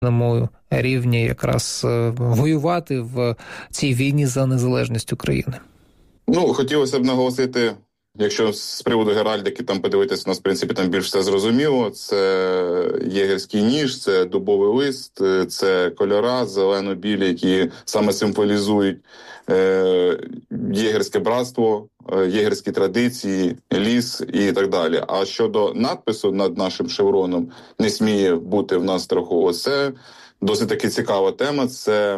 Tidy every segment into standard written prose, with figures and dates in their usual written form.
рівні якраз воювати в цій війні за незалежність України? Хотілося б наголосити, якщо з приводу геральдики там подивитися, у нас, в принципі, там більш все зрозуміло. Це єгерський ніж, це дубовий лист, це кольора зелено-білі, які саме символізують єгерське братство, єгерські традиції, ліс і так далі. А щодо надпису над нашим шевроном «Не сміє бути в нас страху», це досить таки цікава тема. Це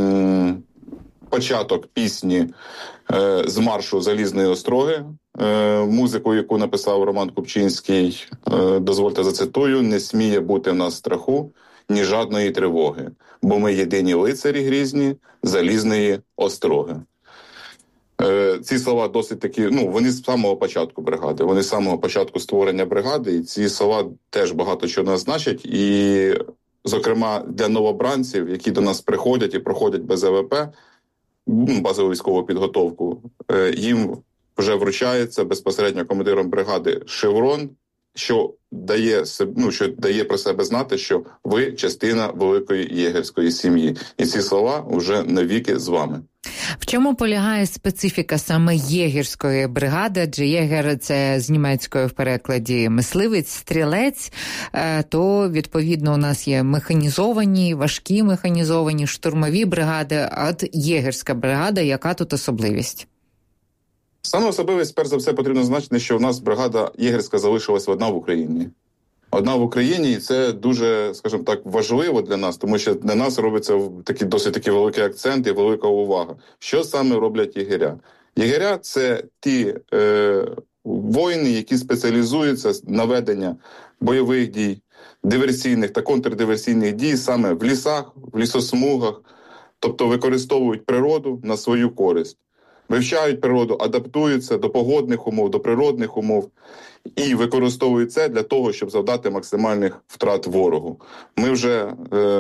початок пісні з маршу «Залізної Остроги», музику, яку написав Роман Купчинський, дозвольте зацитую: «Не сміє бути в нас страху, ні жадної тривоги, бо ми єдині лицарі грізні Залізної Остроги». Ці слова досить такі, вони з самого початку бригади, вони з самого початку створення бригади, і ці слова теж багато чого нас значать. І, зокрема, для новобранців, які до нас приходять і проходять БЗВП, базову військову підготовку, їм вже вручається безпосередньо командиром бригади шеврон, що дає про себе знати, що ви частина великої єгерської сім'ї. І ці слова вже навіки з вами. В чому полягає специфіка саме єгерської бригади? Адже єгер – це з німецької в перекладі мисливець, стрілець, то, відповідно, у нас є механізовані, важкі механізовані, штурмові бригади, а от єгерська бригада, яка тут особливість? Саме особливість, перш за все, потрібно зазначити, що в нас бригада єгерська залишилась одна в Україні. Одна в Україні, і це дуже, скажімо так, важливо для нас, тому що для нас робиться досить такий великий акцент і велика увага. Що саме роблять єгеря? Єгеря – це ті воїни, які спеціалізуються на веденні бойових дій, диверсійних та контрдиверсійних дій саме в лісах, в лісосмугах, тобто використовують природу на свою користь. Вивчають природу, адаптуються до погодних умов, до природних умов і використовують це для того, щоб завдати максимальних втрат ворогу. Ми вже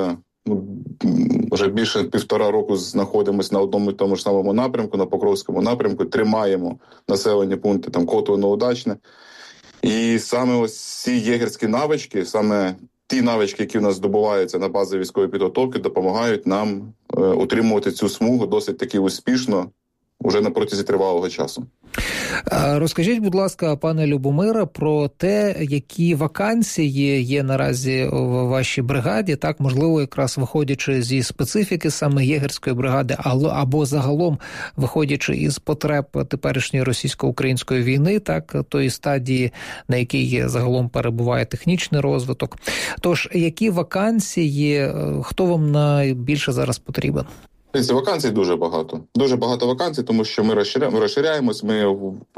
більше 1,5 року знаходимося на одному і тому ж самому напрямку, на Покровському напрямку, тримаємо населені пункти, там Котово-Удачне. І саме ось ці єгерські навички, саме ті навички, які в нас здобуваються на базі військової підготовки, допомагають нам утримувати цю смугу досить таки успішно, уже на протязі тривалого часу. Розкажіть, будь ласка, пане Любомире, про те, які вакансії є наразі в вашій бригаді, так, можливо, якраз виходячи зі специфіки саме єгерської бригади, або загалом виходячи із потреб теперішньої російсько-української війни, так, тої стадії, на якій загалом перебуває технічний розвиток. Тож, які вакансії, хто вам найбільше зараз потрібен? Вакансій дуже багато. Дуже багато вакансій, тому що ми розширяємось, ми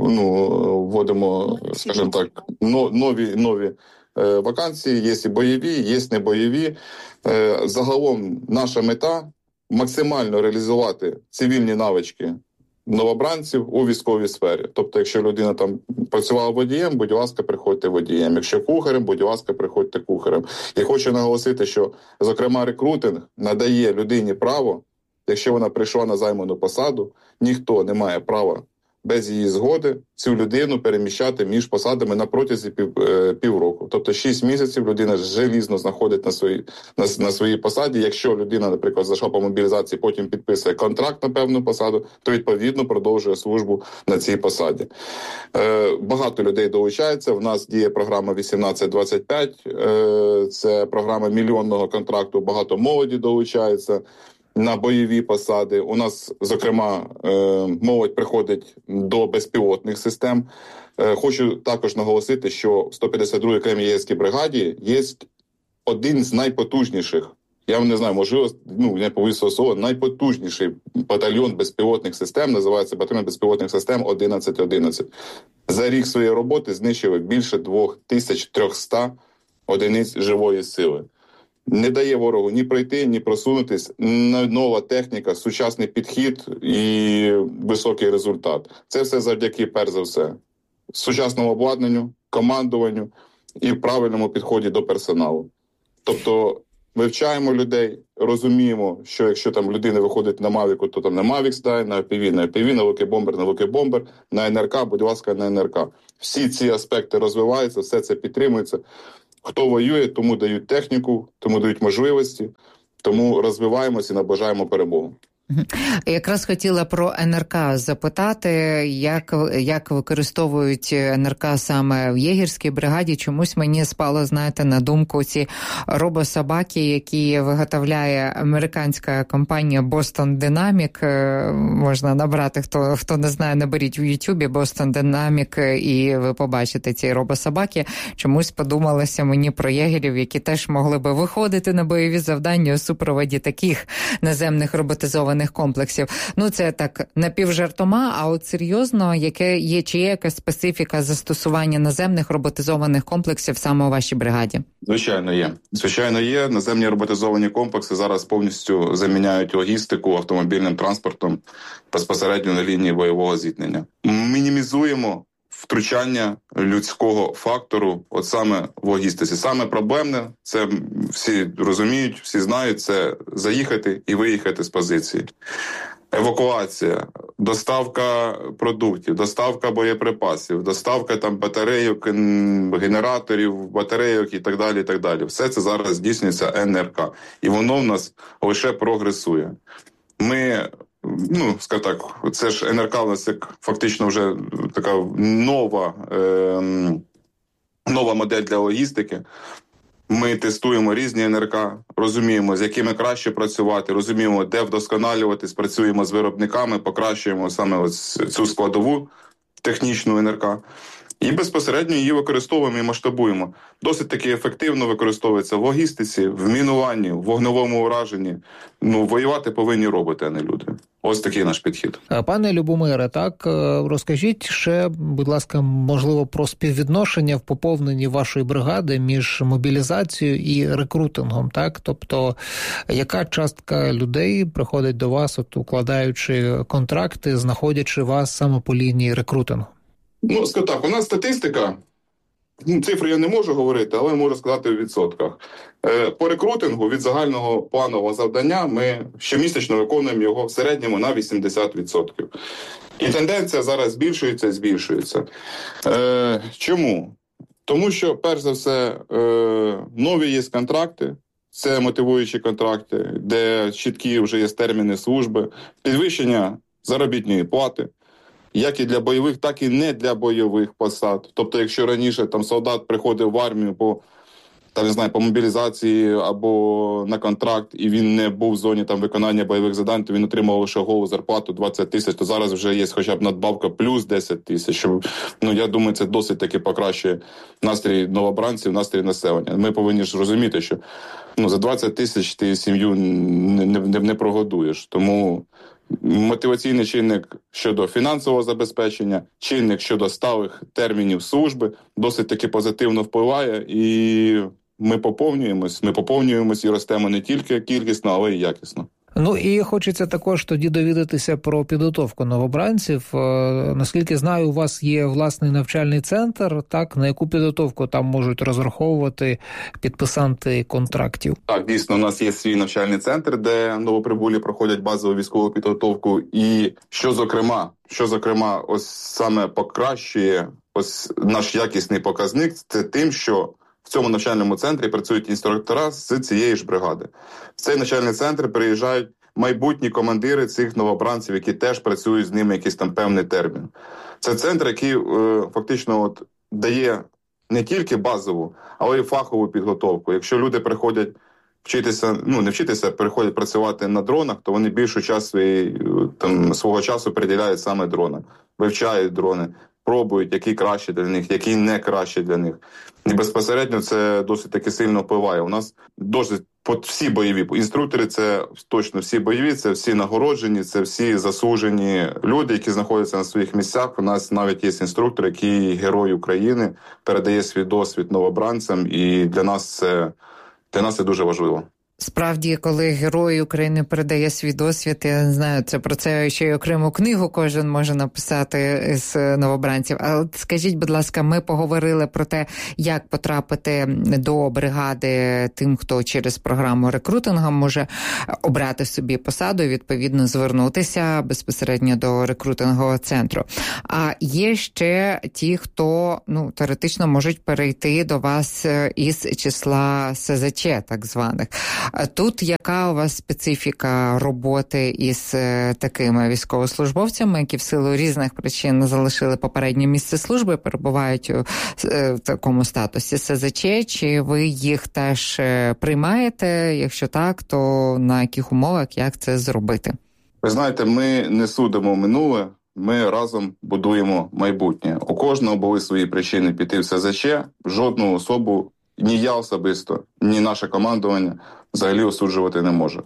вводимо, скажімо так, нові вакансії, є і бойові, є не бойові. Загалом наша мета – максимально реалізувати цивільні навички новобранців у військовій сфері. Тобто, якщо людина там працювала водієм, будь ласка, приходьте водієм. Якщо кухарем, будь ласка, приходьте кухарем. Я хочу наголосити, що, зокрема, рекрутинг надає людині право, якщо вона прийшла на займану посаду, ніхто не має права без її згоди цю людину переміщати між посадами на протязі півроку. Тобто 6 місяців людина желізно знаходить на своїй посаді. Якщо людина, наприклад, зайшла по мобілізації, потім підписує контракт на певну посаду, то відповідно продовжує службу на цій посаді. Багато людей долучається. В нас діє програма 18-25. Це програма мільйонного контракту. Багато молоді долучається на бойові посади. У нас, зокрема, молодь приходить до безпілотних систем. Хочу також наголосити, що в 152-й окремій єгерській бригаді є один з найпотужніших, я не знаю, можливо, не повісило слово, найпотужніший батальйон безпілотних систем, називається батальйон безпілотних систем 1111. За рік своєї роботи знищили більше 2300 одиниць живої сили. Не дає ворогу ні пройти, ні просунутись. Нова техніка, сучасний підхід і високий результат. Це все завдяки, перш за все, сучасному обладнанню, командуванню і правильному підході до персоналу. Тобто вивчаємо людей, розуміємо, що якщо там людина виходить на Мавіку, то там на Мавік стає, на FPV, на FPV, на Луки-бомбер, на НРК, будь ласка, на НРК. Всі ці аспекти розвиваються, все це підтримується. Хто воює, тому дають техніку, тому дають можливості, тому розвиваємося і наближаємо перемогу. Якраз хотіла про НРК запитати, як використовують НРК саме в єгерській бригаді. Чомусь мені спало, знаєте, на думку ці робособаки, які виготовляє американська компанія Boston Dynamic. Можна набрати, хто не знає, наберіть в Ютубі Boston Dynamic і ви побачите ці робособаки. Чомусь подумалося мені про єгерів, які теж могли би виходити на бойові завдання у супроводі таких наземних роботизованих комплексів. Ну, це так напівжартома, а от серйозно, чи є якась специфіка застосування наземних роботизованих комплексів саме у вашій бригаді? Звичайно, є. Звичайно, є. Наземні роботизовані комплекси зараз повністю заміняють логістику автомобільним транспортом безпосередньо на лінії бойового зіткнення. Мінімізуємо втручання людського фактору от саме в логістиці. Саме проблемне, це всі розуміють, всі знають, це заїхати і виїхати з позиції. Евакуація, доставка продуктів, доставка боєприпасів, доставка там батарейок, генераторів, батарейок і так далі, і так далі. Все це зараз здійснюється НРК. І воно в нас лише прогресує. Ми, скажімо так, це ж НРК у нас як фактично вже така нова модель для логістики. Ми тестуємо різні НРК, розуміємо, з якими краще працювати, розуміємо, де вдосконалюватись, працюємо з виробниками, покращуємо саме ось цю складову технічну НРК. І безпосередньо її використовуємо і масштабуємо. Досить таки ефективно використовується в логістиці, в мінуванні, в вогневому ураженні. Воювати повинні роботи, а не люди. Ось такий наш підхід. Пане Любомире, так, розкажіть ще, будь ласка, можливо, про співвідношення в поповненні вашої бригади між мобілізацією і рекрутингом, так? Тобто, яка частка людей приходить до вас, от укладаючи контракти, знаходячи вас саме по лінії рекрутингу? Скажу так, у нас статистика, цифри я не можу говорити, але можу сказати в відсотках. По рекрутингу від загального планового завдання ми щомісячно виконуємо його в середньому на 80%. І тенденція зараз збільшується. Чому? Тому що, перш за все, нові є контракти, це мотивуючі контракти, де чіткі вже є терміни служби, підвищення заробітної плати, як і для бойових, так і не для бойових посад. Тобто, якщо раніше там солдат приходив в армію по мобілізації або на контракт, і він не був в зоні там виконання бойових завдань, то він отримав лише голу зарплату 20 тисяч, то зараз вже є хоча б надбавка плюс 10 тисяч. Я думаю, це досить таки покращує настрій новобранців, настрій населення. Ми повинні ж розуміти, що за 20 тисяч ти сім'ю не прогодуєш. Тому мотиваційний чинник щодо фінансового забезпечення, чинник щодо сталих термінів служби досить таки позитивно впливає, і ми поповнюємось і ростемо не тільки кількісно, але й якісно. І хочеться також тоді довідатися про підготовку новобранців. Наскільки знаю, у вас є власний навчальний центр, так? На яку підготовку там можуть розраховувати підписанти контрактів? Так, дійсно, у нас є свій навчальний центр, де новоприбулі проходять базову військову підготовку. І що зокрема, ось саме покращує ось наш якісний показник, це тим, що в цьому навчальному центрі працюють інструктора з цієї ж бригади. В цей навчальний центр приїжджають майбутні командири цих новобранців, які теж працюють з ними якийсь там певний термін. Це центр, який фактично дає не тільки базову, але й фахову підготовку. Якщо люди приходять приходять працювати на дронах, то вони більшу частину свого часу приділяють саме дронам, вивчають дрони, пробують, які краще для них, які не краще для них. І безпосередньо це досить таки сильно впливає. У нас досить всі бойові інструктори, це точно всі бойові, це всі нагороджені, це всі заслужені люди, які знаходяться на своїх місцях. У нас навіть є інструктор, який герой України, передає свій досвід новобранцям, і для нас це дуже важливо. Справді, коли Герой України передає свій досвід, я не знаю, це про це ще й окрему книгу кожен може написати з новобранців. А от скажіть, будь ласка, ми поговорили про те, як потрапити до бригади тим, хто через програму рекрутингу може обрати собі посаду і, відповідно, звернутися безпосередньо до рекрутингового центру. А є ще ті, хто, теоретично можуть перейти до вас із числа СЗЧ, так званих. Тут яка у вас специфіка роботи із такими військовослужбовцями, які в силу різних причин залишили попереднє місце служби, перебувають у такому статусі СЗЧ? Чи ви їх теж приймаєте? Якщо так, то на яких умовах, як це зробити? Ви знаєте, ми не судимо минуле, ми разом будуємо майбутнє. У кожного були свої причини піти в СЗЧ, жодну особу ні я особисто, ні наше командування взагалі осуджувати не може.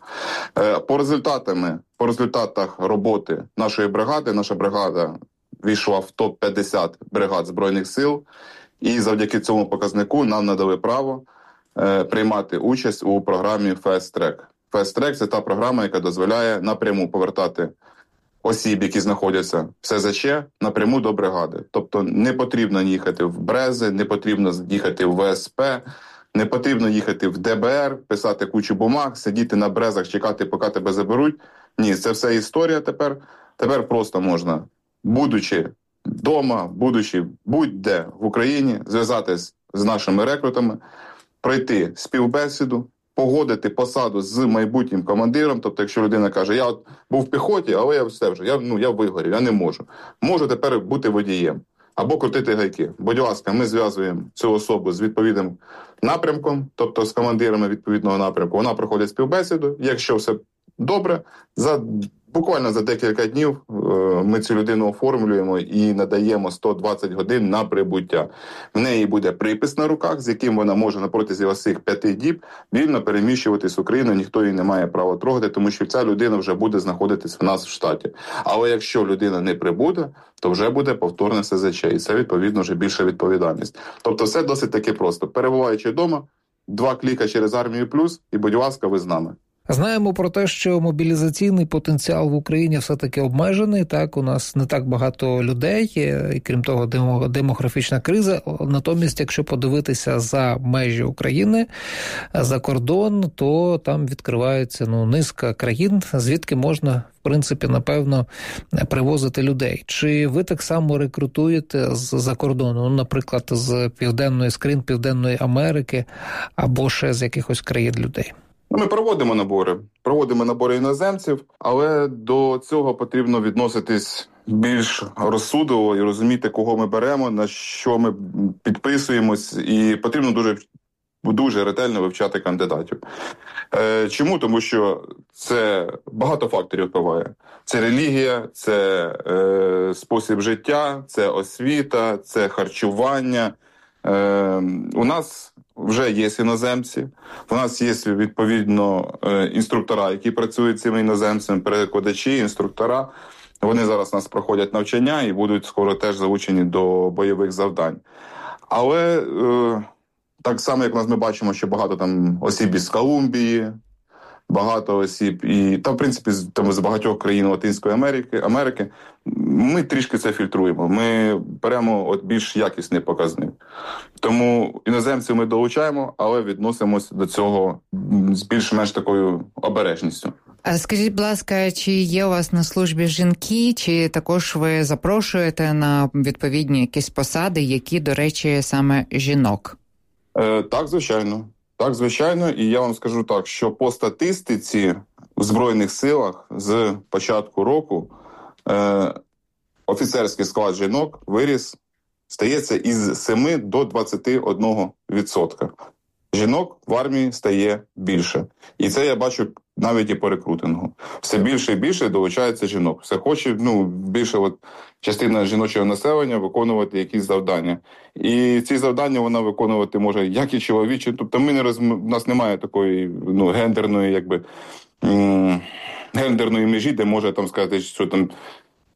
По результатах роботи нашої бригади, наша бригада війшла в топ-50 бригад Збройних сил, і завдяки цьому показнику нам надали право приймати участь у програмі Fast Track. Fast Track – це та програма, яка дозволяє напряму повертати осіб, які знаходяться в СЗЧ, напряму до бригади. Тобто не потрібно їхати в Брези, не потрібно їхати в ВСП, не потрібно їхати в ДБР, писати кучу бумаг, сидіти на Брезах, чекати, поки тебе заберуть. Ні, це все історія тепер. Тепер просто можна, будучи вдома, будучи будь-де в Україні, зв'язатись з нашими рекрутами, пройти співбесіду, погодити посаду з майбутнім командиром. Тобто, якщо людина каже, я був в піхоті, але я вигорів, я не можу. Можу тепер бути водієм або крутити гайки. Будь ласка, ми зв'язуємо цю особу з відповідним напрямком, тобто з командирами відповідного напрямку. Вона проходить співбесіду. Якщо все добре, буквально за декілька днів ми цю людину оформлюємо і надаємо 120 годин на прибуття. В неї буде припис на руках, з яким вона може на протязі ось цих 5 діб вільно переміщуватись в Україну, ніхто її не має права трогати, тому що ця людина вже буде знаходитись в нас в штаті. Але якщо людина не прибуде, то вже буде повторне СЗЧ, і це, відповідно, вже більша відповідальність. Тобто все досить таки просто. Перебуваючи вдома, 2 кліка через Армію Плюс, і, будь ласка, ви з нами. Знаємо про те, що мобілізаційний потенціал в Україні все-таки обмежений. Так, у нас не так багато людей, і крім того, демографічна криза. Натомість, якщо подивитися за межі України, за кордон, то там відкривається низка країн, звідки можна, в принципі, напевно, привозити людей. Чи ви так само рекрутуєте з-за кордону, наприклад, з країн Південної Америки або ще з якихось країн людей? Ми проводимо набори іноземців, але до цього потрібно відноситись більш розсудливо і розуміти, кого ми беремо, на що ми підписуємось, і потрібно дуже ретельно вивчати кандидатів. Чому? Тому що це багато факторів впливає. Це релігія, це спосіб життя, це освіта, це харчування. У нас вже є іноземці, у нас є, відповідно, інструктора, які працюють з цими іноземцями, перекладачі, інструктора. Вони зараз у нас проходять навчання і будуть скоро теж залучені до бойових завдань. Але так само, як у нас ми бачимо, що багато там осіб із Колумбії, багато осіб, і там, в принципі, з багатьох країн Латинської Америки, ми трішки це фільтруємо. Ми беремо більш якісний показник. Тому іноземців ми долучаємо, але відносимося до цього з більш-менш такою обережністю. Скажіть, будь ласка, чи є у вас на службі жінки, чи також ви запрошуєте на відповідні якісь посади, які, до речі, саме жінок? Так, звичайно. Так, звичайно, і я вам скажу так, що по статистиці в Збройних силах з початку року офіцерський склад жінок стається із 7 до 21%. Жінок в армії стає більше. І це я бачу навіть і по рекрутингу. Все більше і більше долучається жінок. Все хоче, більше частина жіночого населення виконувати якісь завдання. І ці завдання вона виконувати може як і чоловічі. Тобто у нас немає такої гендерної, гендерної межі, де може там сказати, що там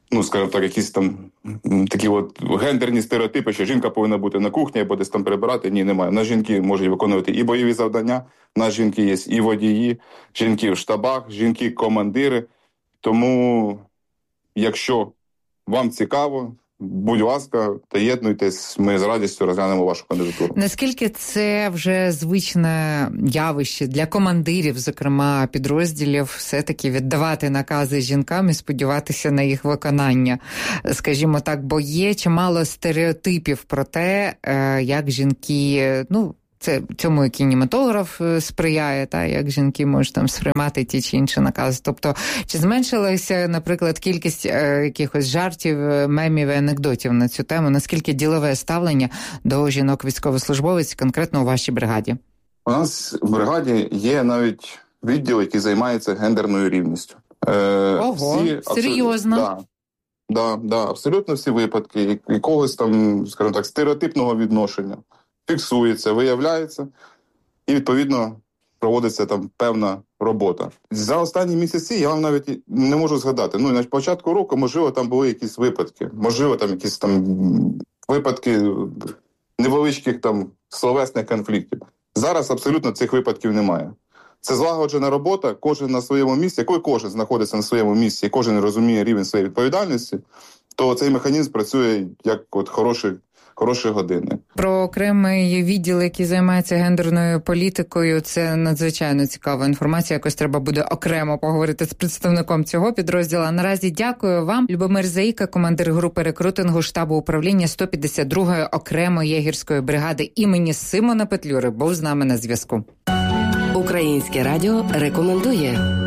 скажімо так, якісь там такі от гендерні стереотипи, що жінка повинна бути на кухні або десь там прибирати. Ні, немає. У нас жінки можуть виконувати і бойові завдання, у нас жінки є і водії, жінки в штабах, жінки-командири. Тому, якщо вам цікаво, будь ласка, доєднуйтесь, ми з радістю розглянемо вашу кандидатуру. Наскільки це вже звичне явище для командирів, зокрема підрозділів, все-таки віддавати накази жінкам і сподіватися на їх виконання? Скажімо так, бо є чимало стереотипів про те, як жінки, це цьому і кінематограф сприяє, як жінки можуть там сприймати ті чи інші накази. Тобто, чи зменшилася, наприклад, кількість якихось жартів, мемів і анекдотів на цю тему? Наскільки ділове ставлення до жінок-військовослужбовець конкретно у вашій бригаді? У нас в бригаді є навіть відділ, який займається гендерною рівністю. Ого, серйозно? Да, абсолютно всі випадки якогось там, скажімо так, стереотипного відношення фіксується, виявляється, і, відповідно, проводиться там певна робота. За останні місяці я вам навіть не можу згадати. На початку року, можливо, там були якісь випадки. Можливо, там якісь там випадки невеличких там словесних конфліктів. Зараз абсолютно цих випадків немає. Це злагоджена робота, кожен на своєму місці. Коли кожен знаходиться на своєму місці і кожен розуміє рівень своєї відповідальності, то цей механізм працює як от хороші години. Про окремий відділ, який займається гендерною політикою, це надзвичайно цікава інформація. Якось треба буде окремо поговорити з представником цього підрозділу. А наразі дякую вам. Любомир Заїка, командир групи рекрутингу штабу управління 152-ї окремої єгерської бригади імені Симона Петлюри, був з нами на зв'язку. Українське радіо рекомендує.